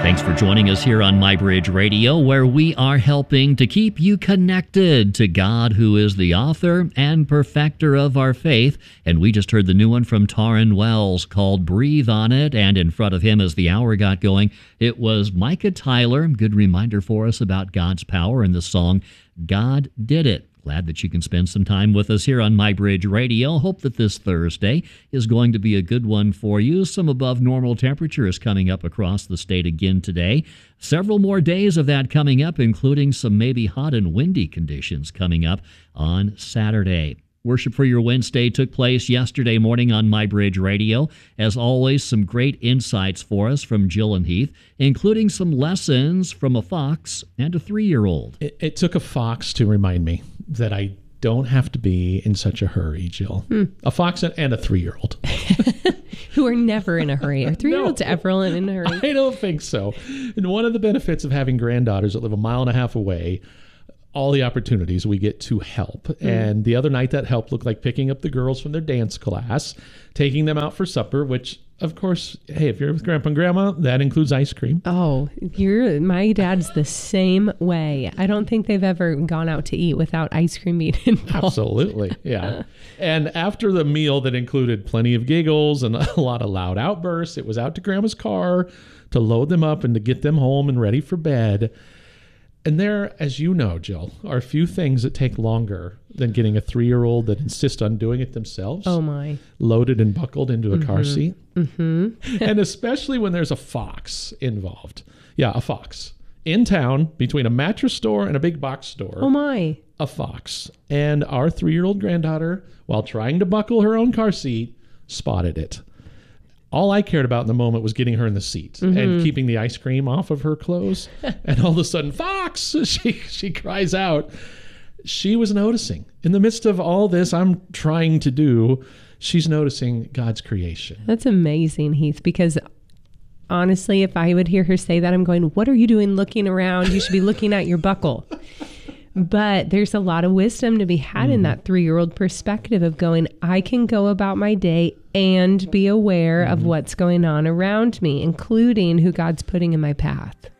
Thanks for joining us here on MyBridge Radio, where we are helping to keep you connected to God, who is the author and perfecter of our faith. And we just heard the new one from Taryn Wells called Breathe on It. And in front of him, as the hour got going, it was Micah Tyler. Good reminder for us about God's power in the song, God Did It. Glad that you can spend some time with us here on MyBridge Radio. Hope that this Thursday is going to be a good one for you. Some above normal temperature is coming up across the state again today. Several more days of that coming up, including some maybe hot and windy conditions coming up on Saturday. Worship for Your Wednesday took place yesterday morning on MyBridge Radio. As always, some great insights for us from Jill and Heath, including some lessons from a fox and a 3-year-old. It took a fox to remind me that I don't have to be in such a hurry, Jill. A fox and a 3-year-old. Who are never in a hurry. Are 3-year-olds ever in a hurry? I don't think so. And one of the benefits of having granddaughters that live a mile and a half away, all the opportunities we get to help. And the other night, that help looked like picking up the girls from their dance class, taking them out for supper, which, of course, hey, if you're with Grandpa and Grandma, that includes ice cream. Oh, my dad's the same way. I don't think they've ever gone out to eat without ice cream being involved. Absolutely, yeah. And after the meal that included plenty of giggles and a lot of loud outbursts, it was out to Grandma's car to load them up and to get them home and ready for bed. And there, as you know, Jill, are a few things that take longer than getting a 3-year-old that insists on doing it themselves. Oh, my. Loaded and buckled into a car seat. And especially when there's a fox involved. Yeah, a fox. In town, between a mattress store and a big box store. Oh, my. A fox. And our 3-year-old granddaughter, while trying to buckle her own car seat, spotted it. All I cared about in the moment was getting her in the seat and keeping the ice cream off of her clothes. And all of a sudden, fox, she cries out. She was noticing. In the midst of all this I'm trying to do, she's noticing God's creation. That's amazing, Heath, because honestly, if I would hear her say that, I'm going, what are you doing looking around? You should be looking at your buckle. But there's a lot of wisdom to be had in that 3-year-old perspective of going, I can go about my day and be aware of what's going on around me, including who God's putting in my path.